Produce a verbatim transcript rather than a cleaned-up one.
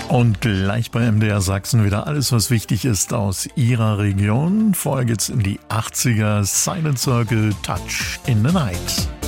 Und gleich bei M D R Sachsen wieder alles, was wichtig ist aus Ihrer Region. Vorher geht's in die achtziger. Silent Circle, Touch in the Night.